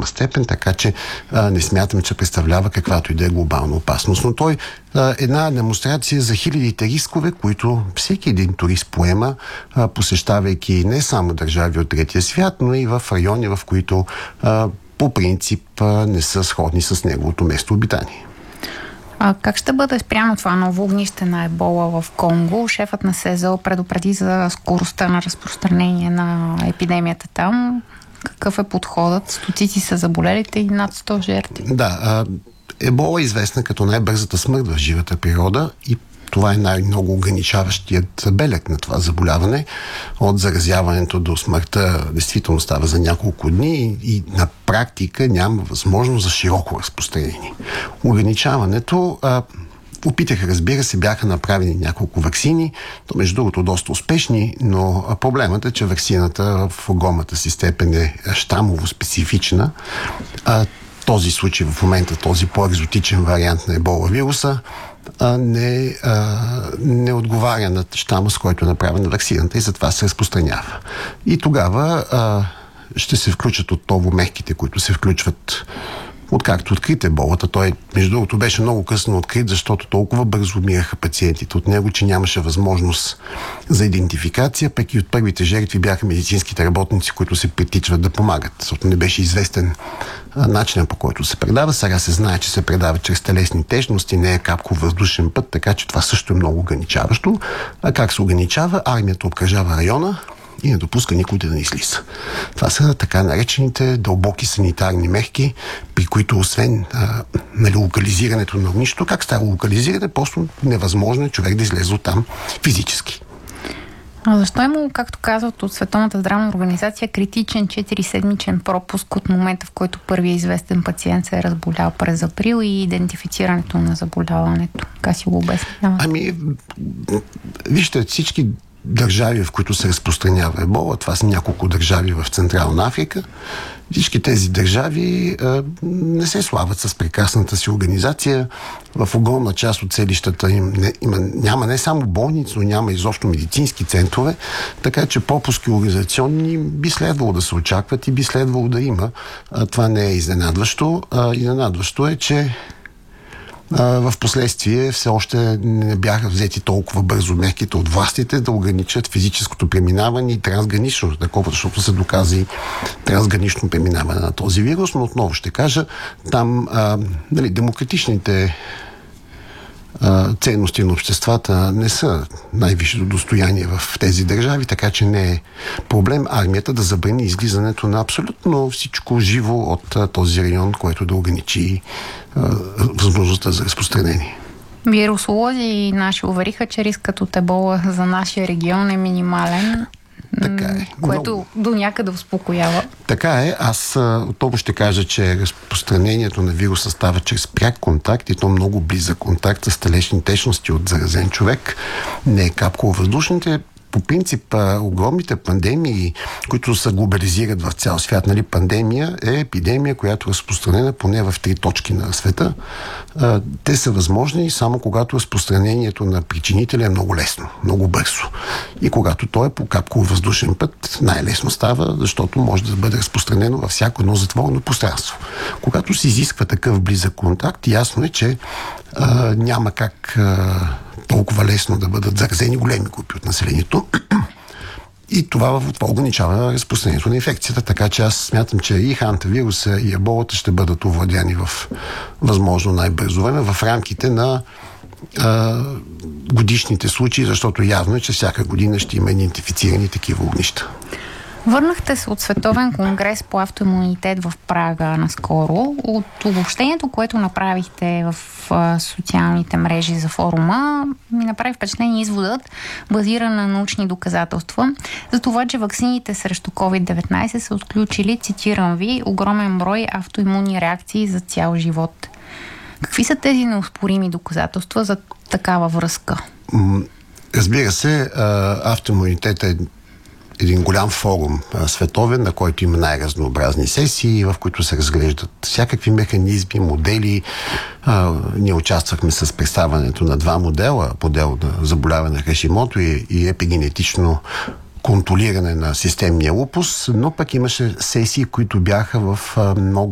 голяма степен, така че не смятам, че представлява каквато и да е глобална опасност. Но той една демонстрация за хилядите рискове, които всеки един турист поема, посещавайки не само държави от третия свят, но и в райони, в които по принцип не са сходни с неговото местообитание. Как ще бъде спрямо това ново огнище на ебола в Конго? Шефът на СЗО предупреди за скоростта на разпространение на епидемията там. Какъв е подходът? Стотици са заболелите и над 100 жертви. Да, ебола е известна като най-бързата смърт в живата природа и това е най-много ограничаващият белег на това заболяване. От заразяването до смъртта действително става за няколко дни и на практика няма възможност за широко разпространение. Ограничаването опитаха, разбира се, бяха направени няколко ваксини, то между другото доста успешни, но проблемът е, че ваксината в огромната си степен е щамово специфична. Този случай в момента, този по-екзотичен вариант на ебола вируса, не отговаря на щама, с който е направена ваксината и затова се разпространява. И тогава ще се включат отново мерките, които се включват откакто открит еболата. Той, между другото, беше много късно открит, защото толкова бързо умираха пациентите от него, че нямаше възможност за идентификация, пък и от първите жертви бяха медицинските работници, които се притичват да помагат, защото не беше известен начинът, по който се предава. Сега се знае, че се предава чрез телесни течности, не е капков въздушен път, така че това също е много ограничаващо. А как се ограничава? Армията обкръжава района и не допуска никой да не излиза. Това така наречените дълбоки санитарни мерки, при които освен локализирането на огнището, как става локализиране, просто невъзможно е човек да излезе оттам физически. А защо има, както казват от Световната здравна организация, критичен 4-седмичен пропуск от момента, в който първият известен пациент се е разболял през април и идентифицирането на заболяването? Как си го обяснявате? Вижте, всички държави, в които се разпространява ебола, това са няколко държави в Централна Африка, всички тези държави не се славят с прекрасната си организация. В огромна част от селищата им няма не само болници, но няма изобщо медицински центрове, така че пропуски организационни би следвало да се очакват и би следвало да има. Това не е изненадващо. Изненадващо е, че в последствие все още не бяха взети толкова бързо мерките от властите да ограничат физическото преминаване и трансгранично такова, защото се доказа и трансгранично преминаване на този вирус, но отново ще кажа, там демократичните ценности на обществата не са най-висшето достояние в тези държави, така че не е проблем армията да забрани излизането на абсолютно всичко живо от този район, който да ограничи възможността за разпространение. Вирусолози и наши увериха, че рискът от ебола за нашия регион е минимален. Така е. Което до някъде успокоява. Така е. Аз отново ще кажа, че разпространението на вируса става чрез пряк контакт и то много близък контакт с телесни течности от заразен човек. Не е капково-въздушните. По принцип, огромните пандемии, които се глобализират в цял свят, пандемия е епидемия, която е разпространена поне в 3 точки на света. Те са възможни само когато разпространението на причинителя е много лесно, много бързо. И когато той е по капково-въздушен път, най-лесно става, защото може да бъде разпространено във всяко едно затворено пространство. Когато се изисква такъв близък контакт, ясно е, че няма как толкова лесно да бъдат заразени големи групи от населението. И това ограничава разпространението на инфекцията. Така че аз смятам, че и хантавируса, и еболата ще бъдат овладяни в възможно най-бързо време в рамките на годишните случаи, защото явно е, че всяка година ще има идентифицирани такива огнища. Върнахте се от Световен конгрес по автоимунитет в Прага наскоро. От обобщението, което направихте в социалните мрежи за форума, ми направи впечатление изводът, базиран на научни доказателства, за това, че ваксините срещу COVID-19 са отключили, цитирам ви, огромен брой автоимунни реакции за цял живот. Какви са тези неоспорими доказателства за такава връзка? Разбира се, автоимунитет е един голям форум световен, на който има най-разнообразни сесии, в които се разглеждат всякакви механизми, модели. Ние участвахме с представянето на 2 модела. Модел на заболяване на Хашимото и епигенетично контролиране на системния лупус, но пък имаше сесии, които бяха в много